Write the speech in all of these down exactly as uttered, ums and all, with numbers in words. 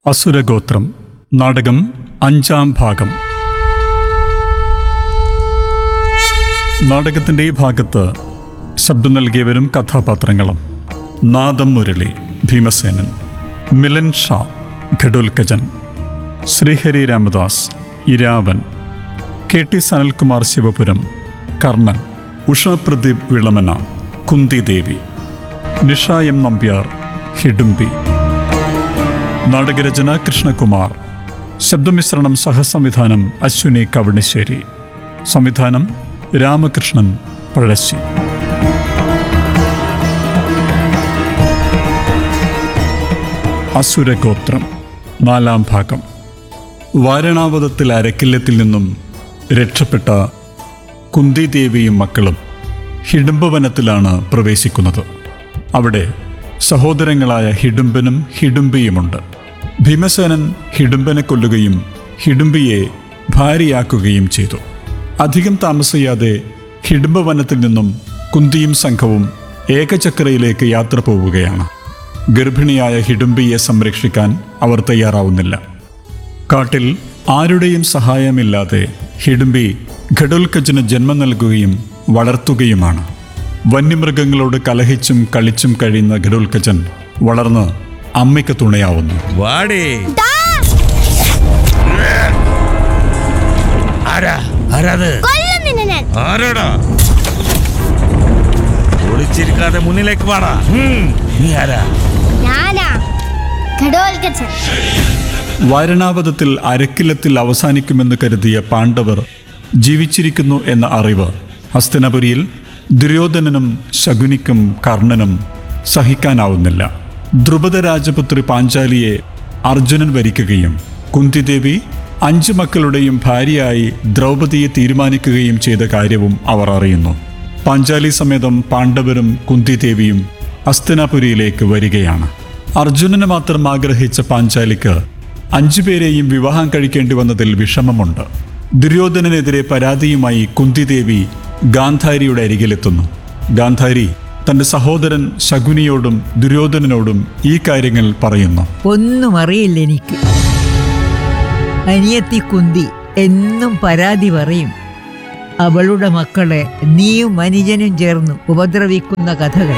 അസുരഗോത്രം നാടകം അഞ്ചാം ഭാഗം. നാടകത്തിൻ്റെ ഈ ഭാഗത്ത് ശബ്ദം നൽകിയവരും കഥാപാത്രങ്ങളും: നാദം Murali Bheemasenan, Milan Shah Ghatotkachan, Sreehari Ramadas Iravan, K T Sanalkumar Sivapuram Karnan, Usha Pradeep Vilamana Kunti Devi, Nisha M Nambiar Hidimbi. നാടകരചന Krishnakumar. ശബ്ദമിശ്രണം സഹസംവിധാനം അശ്വിനി കവണിശ്ശേരി. സംവിധാനം രാമകൃഷ്ണൻ പഴശ്ശി. അസുരഗോത്രം നാലാം ഭാഗം. വാരണാവതത്തിൽ അരക്കില്ലത്തിൽ നിന്നും രക്ഷപ്പെട്ട കുന്തിദേവിയും മക്കളും ഹിഡുംബവനത്തിലാണ് പ്രവേശിക്കുന്നത്. അവിടെ സഹോദരങ്ങളായ ഹിഡുംബനും ഹിഡുംബിയുമുണ്ട്. ഭീമസേനൻ ഹിഡുംബനെ കൊല്ലുകയും ഹിഡുംബിയെ ഭാര്യയാക്കുകയും ചെയ്തു. അധികം താമസിയാതെ ഹിഡുംബവനത്തിൽ നിന്നും കുന്തിയും സംഘവും ഏകചക്രയിലേക്ക് യാത്ര പോവുകയാണ്. ഗർഭിണിയായ ഹിഡുംബിയെ സംരക്ഷിക്കാൻ അവർ തയ്യാറാവുന്നില്ല. കാട്ടിൽ ആരുടെയും സഹായമില്ലാതെ ഹിഡുംബി ഘടോൽക്കജന് ജന്മം നൽകുകയും വളർത്തുകയുമാണ്. വന്യമൃഗങ്ങളോട് കലഹിച്ചും കളിച്ചും കഴിയുന്ന ഘടോൽക്കജൻ വളർന്ന് അമ്മയ്ക്ക് തുണയാവുന്നു. ഒളിച്ചിരിക്കാതെ മുന്നിലേക്ക് വാടാ. നീ ആരാ? വാരണാവതത്തിൽ അരക്കില്ലത്തിൽ അവസാനിക്കുമെന്ന് കരുതിയ പാണ്ഡവർ ജീവിച്ചിരിക്കുന്നു എന്ന അറിവ് ഹസ്തിനപുരിയിൽ ദുര്യോധനനും ശകുനിക്കും കർണനും സഹിക്കാനാവുന്നില്ല. ദ്രുപദ രാജപുത്രി പാഞ്ചാലിയെ അർജുനൻ വരിക്കുകയും കുന്തിദേവി അഞ്ചു മക്കളുടെയും ഭാര്യയായി ദ്രൗപദിയെ തീരുമാനിക്കുകയും ചെയ്ത കാര്യവും അവർ അറിയുന്നു. പാഞ്ചാലി സമേതം പാണ്ഡവരും കുന്തിദേവിയും ഹസ്തിനപുരിയിലേക്ക് വരികയാണ്. അർജുനന് മാത്രം ആഗ്രഹിച്ച പാഞ്ചാലിക്ക് അഞ്ചുപേരെയും വിവാഹം കഴിക്കേണ്ടി വന്നതിൽ വിഷമമുണ്ട്. ദുര്യോധനനെതിരെ പരാതിയുമായി കുന്തിദേവി ഗാന്ധാരിയുടെ അരികിലെത്തുന്നു. ഗാന്ധാരി തന്റെ സഹോദരൻ ശകുനിയോടും ദുര്യോധനനോടും ഈ കാര്യങ്ങൾ പറയുന്നു. ഒന്നും അറിയില്ല എനിക്ക്. അനിയത്തി കുന്തി എന്നും പരാതി പറയും. അവളുടെ മക്കളെ നീയും അനുജനും ചേർന്ന് ഉപദ്രവിക്കുന്ന കഥകൾ.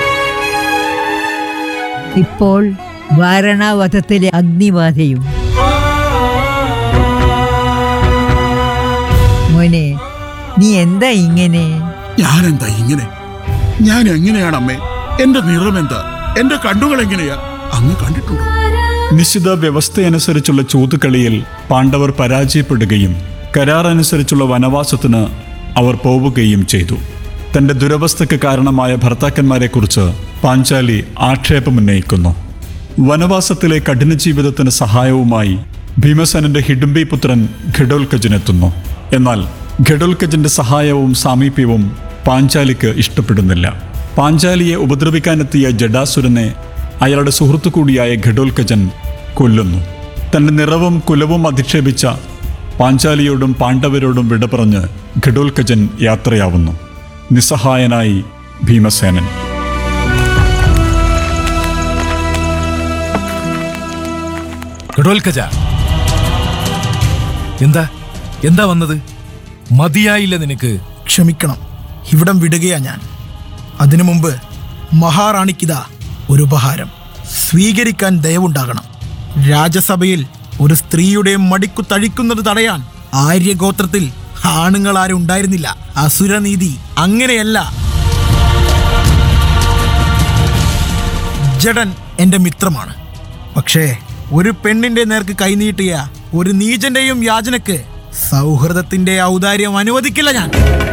ഇപ്പോൾ വാരണാവതത്തിലെ അഗ്നിബാധയും. മോനെ, നീ എന്താ ഇങ്ങനെ? ഞാനെന്താ ഇങ്ങനെ? ഞാൻ എങ്ങനെയാണ് അമ്മേ? എന്റെ നിറം എന്താ? എന്റെ കണ്ണുകൾ എങ്ങനെയാ? അങ്ങ് കണ്ടിട്ടുണ്ടോ? നിശ്ചിത വ്യവസ്ഥയനുസരിച്ചുള്ള ചൂതുകളിയിൽ പാണ്ഡവർ പരാജയപ്പെടുകയും കരാർ അനുസരിച്ചുള്ള വനവാസത്തിന് അവർ പോവുകയും ചെയ്തു. തന്റെ ദുരവസ്ഥയ്ക്ക് കാരണമായ ഭർത്താക്കന്മാരെക്കുറിച്ച് പാഞ്ചാലി ആക്ഷേപമുന്നയിക്കുന്നു. വനവാസത്തിലെ കഠിന ജീവിതത്തിന് സഹായവുമായി ഭീമസേനന്റെ ഹിഡുംബി പുത്രൻ ഘടോൽക്കജനെത്തുന്നു. എന്നാൽ ഘടോൽക്കജന്റെ സഹായവും സാമീപ്യവും പാഞ്ചാലിക്ക് ഇഷ്ടപ്പെടുന്നില്ല. പാഞ്ചാലിയെ ഉപദ്രവിക്കാനെത്തിയ ജഡാസുരനെ അയാളുടെ സുഹൃത്തു കൂടിയായ ഘടോൽക്കജൻ കൊല്ലുന്നു. തന്റെ നിറവും കുലവും അധിക്ഷേപിച്ച പാഞ്ചാലിയോടും പാണ്ഡവരോടും വിട പറഞ്ഞ് ഘടോൽക്കജൻ യാത്രയാവുന്നു. നിസ്സഹായനായി ഭീമസേനൻ. ഘടോൽക്കജ, എന്താ എന്താ വന്നത്? മതിയായില്ല നിനക്ക്? ക്ഷമിക്കണം, ഇവിടം വിടുകയാ ഞാൻ. അതിനു മുമ്പ് മഹാറാണിക്കിതാ ഒരു ഉപഹാരം. സ്വീകരിക്കാൻ ദയവുണ്ടാകണം. രാജസഭയിൽ ഒരു സ്ത്രീയുടെ മടിക്കു തഴിക്കുന്നത് തടയാൻ ആര്യഗോത്രത്തിൽ ആണുങ്ങളാരും ഉണ്ടായിരുന്നില്ല. അസുരനീതി അങ്ങനെയല്ല. ജഡൻ എന്റെ മിത്രമാണ്. പക്ഷേ ഒരു പെണ്ണിന്റെ നേർക്ക് കൈനീട്ടിയ ഒരു നീചന്റെയും യാചനക്ക് സൗഹൃദത്തിന്റെ ഔദാര്യം അനുവദിക്കില്ല ഞാൻ.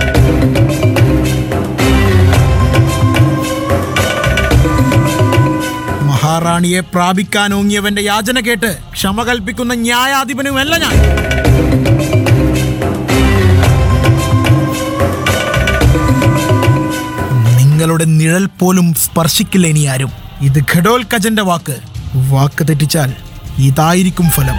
മഹാറാണിയെ പ്രാപിക്കാനോങ്ങിയവന്റെ യാചന കേട്ട് ക്ഷമ കൽപ്പിക്കുന്ന ന്യായാധിപനുമല്ല ഞാൻ. നിങ്ങളുടെ നിഴൽ പോലും സ്പർശിക്കില്ല ഇനി ആരും. ഇത് ഘടോൽക്കജന്റെ വാക്ക്. വാക്ക് തെറ്റിച്ചാൽ ഇതായിരിക്കും ഫലം.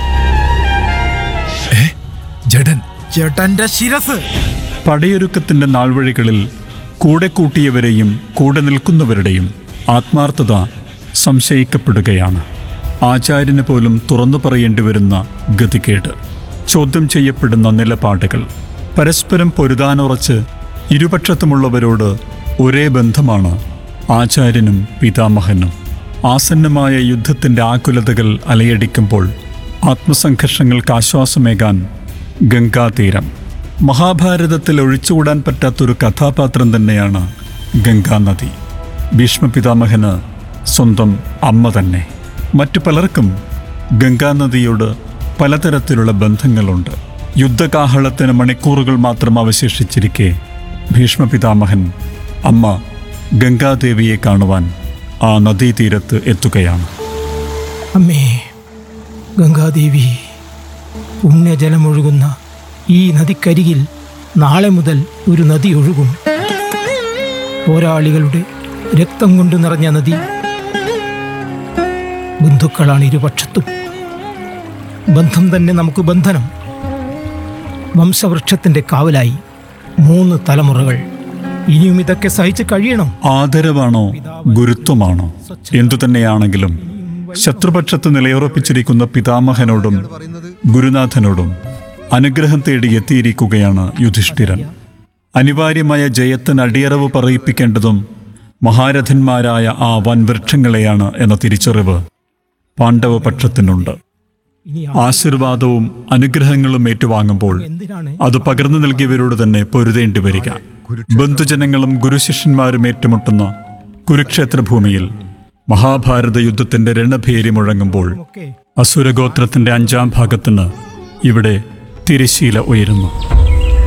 ജഡൻ, ജഡന്റെ ശിരസ്. പടയൊരുക്കത്തിന്റെ നാൾവഴികളിൽ കൂടെ കൂട്ടിയവരെയും കൂടെ നിൽക്കുന്നവരുടെയും ആത്മാർത്ഥത സംശയിക്കപ്പെടുകയാണ്. ആചാര്യന് പോലും തുറന്നു പറയേണ്ടി വരുന്ന ഗതികേട്, ചോദ്യം ചെയ്യപ്പെടുന്ന നിലപാടുകൾ, പരസ്പരം പൊരുതാനുറച്ച് ഇരുപക്ഷത്തുമുള്ളവരോട് ഒരേ ബന്ധമാണ് ആചാര്യനും പിതാമഹനും. ആസന്നമായ യുദ്ധത്തിൻ്റെ ആകുലതകൾ അലയടിക്കുമ്പോൾ ആത്മസംഘർഷങ്ങൾക്ക് ആശ്വാസമേകാൻ ഗംഗാതീരം. മഹാഭാരതത്തിൽ ഒഴിച്ചുകൂടാൻ പറ്റാത്തൊരു കഥാപാത്രം തന്നെയാണ് ഗംഗാനദി. ഭീഷ്മപിതാമഹന് സ്വന്തം അമ്മ തന്നെ. മറ്റു പലർക്കും ഗംഗാനദിയോട് പലതരത്തിലുള്ള ബന്ധങ്ങളുണ്ട്. യുദ്ധകാഹളത്തിന് മണിക്കൂറുകൾ മാത്രം അവശേഷിച്ചിരിക്കെ ഭീഷ്മപിതാമഹൻ അമ്മ ഗംഗാദേവിയെ കാണുവാൻ ആ നദീതീരത്ത് എത്തുകയാണ്. അമ്മേ ഗംഗാദേവി, പുണ്യജലമൊഴുകുന്ന ഈ നദിക്കരികിൽ നാളെ മുതൽ ഒരു നദി ഒഴുകും. പോരാളികളുടെ രക്തം കൊണ്ട് നിറഞ്ഞ നദി. ബന്ധുക്കളാണ് ഇരുപക്ഷത്തും. ബന്ധം തന്നെ നമുക്ക് ബന്ധനം. വംശവൃക്ഷത്തിന്റെ കാവലായി മൂന്ന് തലമുറകൾ. ഇനിയും ഇതൊക്കെ സഹിച്ച് കഴിയണം. ആദരവാണോ ഗുരുത്വമാണോ എന്തു തന്നെയാണെങ്കിലും ശത്രുപക്ഷത്ത് നിലയുറപ്പിച്ചിരിക്കുന്ന പിതാമഹനോടും ഗുരുനാഥനോടും അനുഗ്രഹം തേടി എത്തിയിരിക്കുകയാണ് യുധിഷ്ഠിരൻ. അനിവാര്യമായ ജയത്തിന് അടിയറവ് പറയിപ്പിക്കേണ്ടതും മഹാരഥന്മാരായ ആ വൻവൃക്ഷങ്ങളെയാണ് എന്ന തിരിച്ചറിവ് പാണ്ഡവപക്ഷത്തിനുണ്ട്. ആശീർവാദവും അനുഗ്രഹങ്ങളും ഏറ്റുവാങ്ങുമ്പോൾ അത് പകർന്നു നൽകിയവരോട് തന്നെ പൊരുതേണ്ടി വരിക. ബന്ധുജനങ്ങളും ഗുരുശിഷ്യന്മാരും ഏറ്റുമുട്ടുന്ന കുരുക്ഷേത്ര ഭൂമിയിൽ മഹാഭാരത യുദ്ധത്തിന്റെ രണഭേരി മുഴങ്ങുമ്പോൾ അസുരഗോത്രത്തിന്റെ അഞ്ചാം ഭാഗത്തിന് ഇവിടെ തിരശീല ഉയരുന്നു.